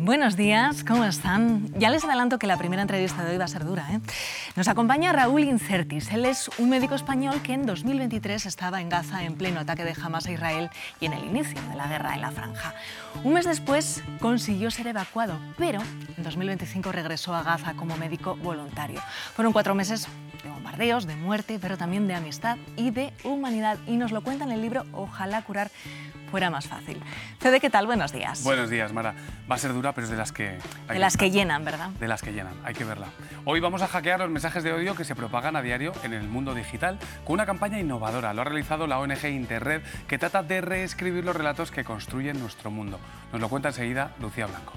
Buenos días, ¿cómo están? Ya les adelanto que la primera entrevista de hoy va a ser dura, ¿eh? Nos acompaña Raúl Incertis. Él es un médico español que en 2023 estaba en Gaza en pleno ataque de Hamas a Israel y en el inicio de la guerra en la franja. Un mes después consiguió ser evacuado, pero en 2025 regresó a Gaza como médico voluntario. Fueron 4 meses de bombardeos, de muerte, pero también de amistad y de humanidad. Y nos lo cuenta en el libro Ojalá curar fuera más fácil. Fede, ¿qué tal? Buenos días. Buenos días, Mara. Va a ser dura, pero es de las que... De las que llenan, ¿verdad? De las que llenan, hay que verla. Hoy vamos a hackear los mensajes de odio que se propagan a diario en el mundo digital con una campaña innovadora. Lo ha realizado la ONG Interred, que trata de reescribir los relatos que construyen nuestro mundo. Nos lo cuenta enseguida Lucía Blanco.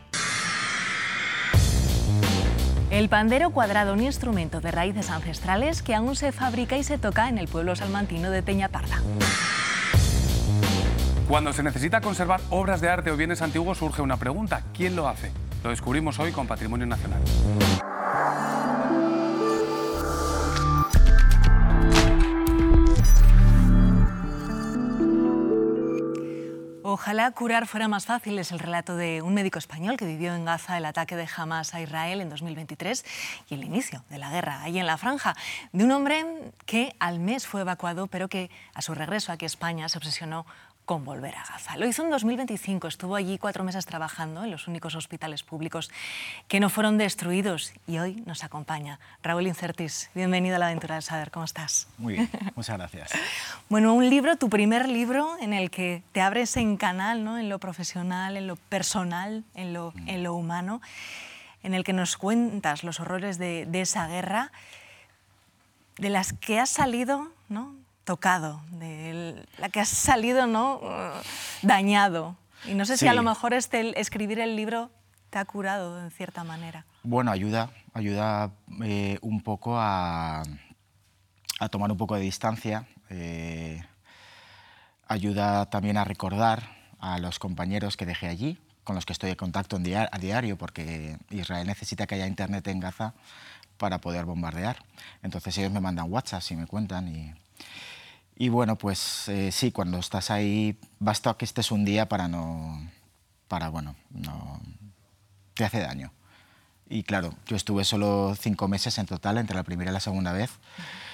El pandero cuadrado, un instrumento de raíces ancestrales que aún se fabrica y se toca en el pueblo salmantino de Peñaparda. Cuando se necesita conservar obras de arte o bienes antiguos surge una pregunta: ¿quién lo hace? Lo descubrimos hoy con Patrimonio Nacional. Ojalá curar fuera más fácil es el relato de un médico español que vivió en Gaza el ataque de Hamas a Israel en 2023 y el inicio de la guerra ahí en la franja. De un hombre que al mes fue evacuado, pero que a su regreso aquí a España se obsesionó con volver a Gaza. Lo hizo en 2025, estuvo allí 4 meses trabajando en los únicos hospitales públicos que no fueron destruidos y hoy nos acompaña Raúl Incertis. Bienvenido a la aventura del saber, ¿cómo estás? Muy bien, muchas gracias. Bueno, un libro, tu primer libro, en el que te abres en canal, ¿no? En lo profesional, en lo personal, en lo humano, en el que nos cuentas los horrores de esa guerra, de las que has salido, ¿no?, tocado, de la que has salido, ¿no?, dañado. Y no sé si a lo mejor escribir el libro te ha curado en cierta manera. Bueno, ayuda un poco a tomar un poco de distancia, ayuda también a recordar a los compañeros que dejé allí, con los que estoy en contacto a diario, porque Israel necesita que haya internet en Gaza para poder bombardear. Entonces ellos me mandan WhatsApp y me cuentan. Y bueno, pues sí, cuando estás ahí, basta que estés un día no te hace daño. Y claro, yo estuve solo 5 meses en total, entre la primera y la segunda vez.